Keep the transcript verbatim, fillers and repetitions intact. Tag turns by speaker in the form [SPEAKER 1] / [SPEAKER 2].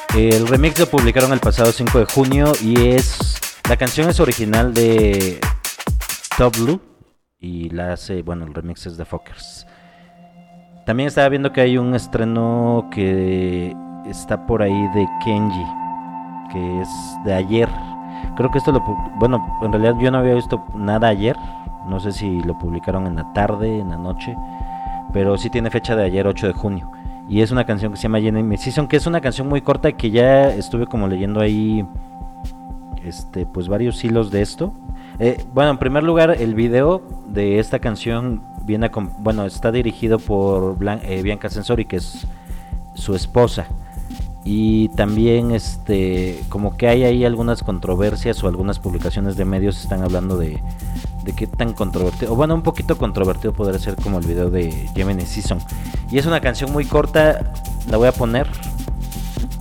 [SPEAKER 1] El remix lo publicaron el pasado cinco de junio y es... La canción es original de Top Blue y la hace, bueno, el remix es de Fockers. También estaba viendo que hay un estreno que está por ahí de Kenji, que es de ayer. Creo que esto lo... Bueno, en realidad yo no había visto nada ayer. No sé si lo publicaron en la tarde, en la noche. Pero sí tiene fecha de ayer, ocho de junio. Y es una canción que se llama Jenny Season, que es una canción muy corta que ya estuve como leyendo ahí este pues varios hilos de esto. Eh, bueno, en primer lugar, el video de esta canción viene a, bueno, está dirigido por Blan, eh, Bianca Censori, que es su esposa. Y también este como que hay ahí algunas controversias o algunas publicaciones de medios están hablando de, de qué tan controvertido, o bueno, un poquito controvertido podría ser como el video de Gemini Season. Y es una canción muy corta, la voy a poner